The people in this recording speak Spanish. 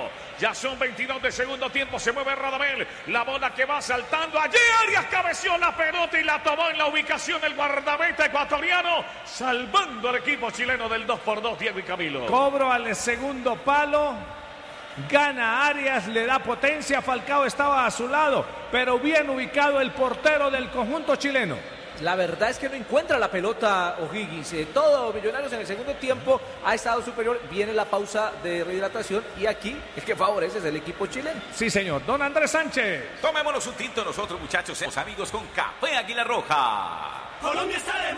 Ya son 22 de segundo tiempo. Se mueve Radamel. La bola que va saltando. Allí Arias cabeció la pelota y la tomó en la ubicación el guardameta ecuatoriano, salvando al equipo chileno del 2-2, Diego y Camilo. Cobro al segundo palo. Gana Arias, le da potencia. Falcao estaba a su lado, pero bien ubicado el portero del conjunto chileno. La verdad es que no encuentra la pelota O'Higgins. Todo Millonarios en el segundo tiempo ha estado superior. Viene la pausa de rehidratación y aquí el que favorece es el equipo chileno. Sí, señor. Don Andrés Sánchez. Tomémonos un tinto nosotros, muchachos, amigos, con Café Águila Roja. Colombia está de